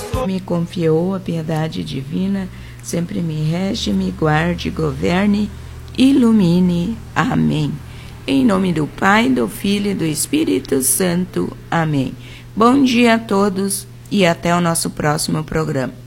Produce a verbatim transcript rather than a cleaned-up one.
Me confiou a piedade divina, sempre me rege, me guarde, governe, ilumine. Amém. Em nome do Pai, do Filho e do Espírito Santo. Amém. Bom dia a todos e até o nosso próximo programa.